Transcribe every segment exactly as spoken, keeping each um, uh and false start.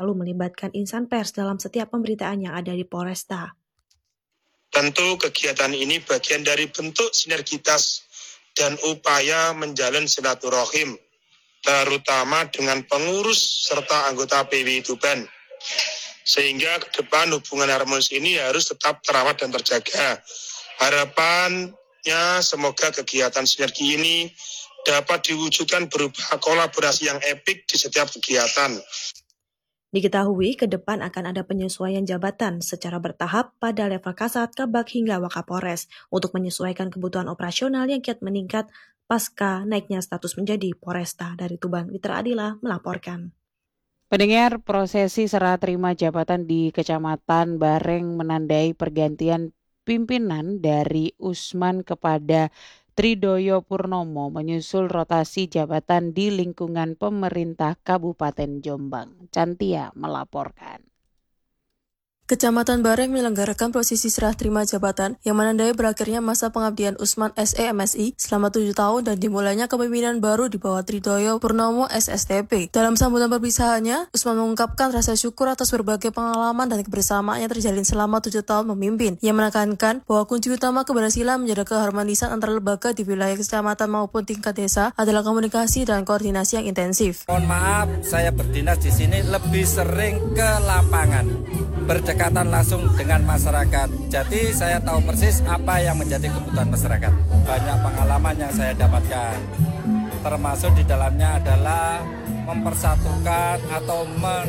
selalu melibatkan insan pers dalam setiap pemberitaan yang ada di Polresta. Tentu kegiatan ini bagian dari bentuk sinergitas dan upaya menjalin silaturahim, terutama dengan pengurus serta anggota P W I Tuban. Sehingga ke depan hubungan harmonis ini harus tetap terawat dan terjaga. Harapannya semoga kegiatan sinergi ini dapat diwujudkan berupa kolaborasi yang epik di setiap kegiatan. Diketahui ke depan akan ada penyesuaian jabatan secara bertahap pada level Kasat, Kabak hingga Wakapolres untuk menyesuaikan kebutuhan operasional yang kiat meningkat pasca naiknya status menjadi Polresta. Dari Tuban, Witra Adila melaporkan. Pendengar, prosesi serah terima jabatan di Kecamatan Bareng menandai pergantian pimpinan dari Usman kepada Tridoyo Purnomo menyusul rotasi jabatan di lingkungan pemerintah Kabupaten Jombang. Cantia melaporkan. Kecamatan Bareng menyelenggarakan prosesi serah terima jabatan yang menandai berakhirnya masa pengabdian Usman S E M S I selama tujuh tahun dan dimulainya kepemimpinan baru di bawah Tridoyo Purnomo S S T P. Dalam sambutan perpisahannya, Usman mengungkapkan rasa syukur atas berbagai pengalaman dan kebersamaan yang terjalin selama tujuh tahun memimpin. Ia menekankan bahwa kunci utama keberhasilan menjaga keharmonisan antara lembaga di wilayah kecamatan maupun tingkat desa adalah komunikasi dan koordinasi yang intensif. Mohon maaf, saya berdinas di sini lebih sering ke lapangan, berdekatan langsung dengan masyarakat. Jadi saya tahu persis apa yang menjadi kebutuhan masyarakat. Banyak pengalaman yang saya dapatkan. Termasuk di dalamnya adalah mempersatukan atau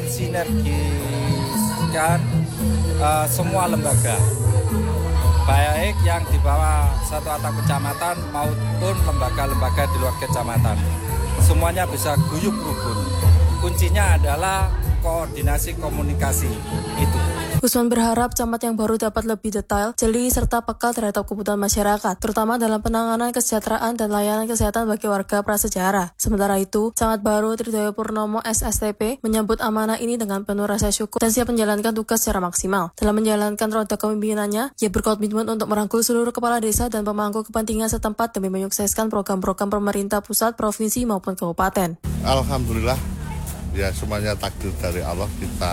mensinergiskan uh, semua lembaga. Baik yang di bawah satu atap kecamatan maupun lembaga-lembaga di luar kecamatan. Semuanya bisa guyup rukun. Kuncinya adalah koordinasi komunikasi itu. Usman berharap camat yang baru dapat lebih detail, jeli, serta peka terhadap kebutuhan masyarakat, terutama dalam penanganan kesejahteraan dan layanan kesehatan bagi warga prasejarah. Sementara itu, camat baru Tridoyo Purnomo S S T P menyambut amanah ini dengan penuh rasa syukur dan siap menjalankan tugas secara maksimal. Dalam menjalankan roda kepemimpinannya, ia berkomitmen untuk merangkul seluruh kepala desa dan pemangku kepentingan setempat demi menyukseskan program-program pemerintah pusat, provinsi maupun kabupaten. Alhamdulillah, ya semuanya takdir dari Allah. Kita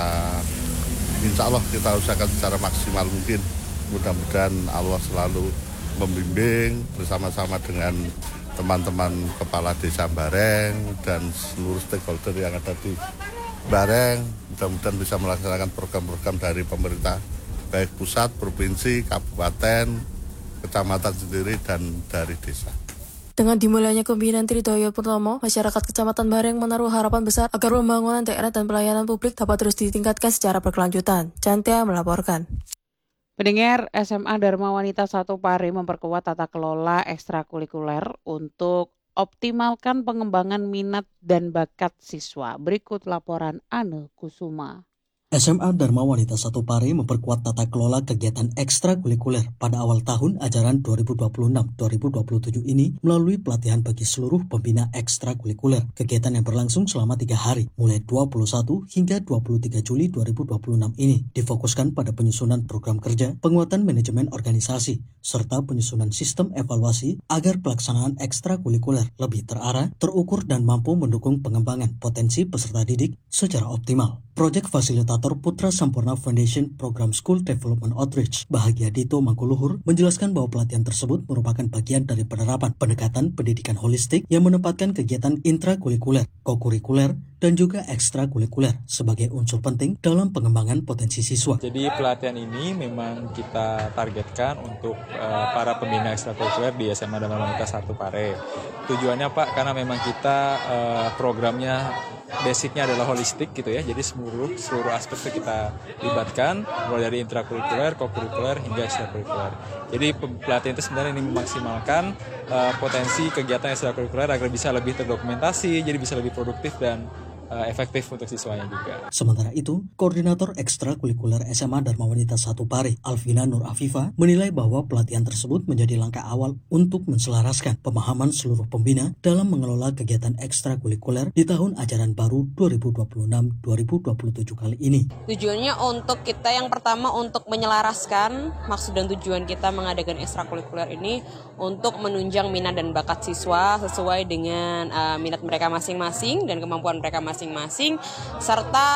insya Allah kita usahakan secara maksimal mungkin. Mudah-mudahan Allah selalu membimbing bersama-sama dengan teman-teman kepala desa Bareng dan seluruh stakeholder yang ada di Bareng. Mudah-mudahan bisa melaksanakan program-program dari pemerintah, baik pusat, provinsi, kabupaten, kecamatan sendiri, dan dari desa. Dengan dimulainya kepemimpinan Tridoyo Purnomo, masyarakat Kecamatan Bareng menaruh harapan besar agar pembangunan daerah dan pelayanan publik dapat terus ditingkatkan secara berkelanjutan. Cantia melaporkan. Pendengar, S M A Dharma Wanita satu Pare memperkuat tata kelola ekstrakurikuler untuk optimalkan pengembangan minat dan bakat siswa. Berikut laporan Ane Kusuma. S M A Dharma Wanita satu Pare memperkuat tata kelola kegiatan ekstrakurikuler pada awal tahun ajaran dua ribu dua puluh enam dua ribu dua puluh tujuh ini melalui pelatihan bagi seluruh pembina ekstrakurikuler. Kegiatan yang berlangsung selama tiga hari, mulai dua puluh satu hingga dua puluh tiga Juli dua ribu dua puluh enam ini difokuskan pada penyusunan program kerja, penguatan manajemen organisasi, serta penyusunan sistem evaluasi agar pelaksanaan ekstrakurikuler lebih terarah, terukur, dan mampu mendukung pengembangan potensi peserta didik secara optimal. Proyek Fasilitator Putra Sampurna Foundation Program School Development Outreach Bahagia Dito Mangkuluhur menjelaskan bahwa pelatihan tersebut merupakan bagian dari penerapan pendekatan pendidikan holistik yang menempatkan kegiatan intrakurikuler, kokurikuler, dan juga ekstrakurikuler sebagai unsur penting dalam pengembangan potensi siswa. Jadi pelatihan ini memang kita targetkan untuk uh, para pembina ekstrakurikuler di S M A Dharma Wanita satu Pare. Tujuannya Pak, karena memang kita uh, programnya basicnya adalah holistik gitu ya, jadi seluruh seluruh aspek itu kita libatkan, mulai dari intrakurikuler, kokurikuler hingga ekstrakurikuler. Jadi pelatihan itu sebenarnya ini memaksimalkan uh, potensi kegiatan ekstrakurikuler agar bisa lebih terdokumentasi, jadi bisa lebih produktif dan uh, efektif untuk siswanya juga. Sementara itu, Koordinator Ekstrakurikuler S M A Dharma Wanita satu Pare, Alvina Nur Afifa, menilai bahwa pelatihan tersebut menjadi langkah awal untuk menselaraskan pemahaman seluruh pembina dalam mengelola kegiatan ekstrakurikuler di tahun ajaran baru dua ribu dua puluh enam dua ribu dua puluh tujuh kali ini. Tujuannya untuk kita yang pertama untuk menyelaraskan maksud dan tujuan kita mengadakan ekstrakurikuler ini untuk menunjang minat dan bakat siswa sesuai dengan uh, minat mereka masing-masing dan kemampuan mereka masing-masing, serta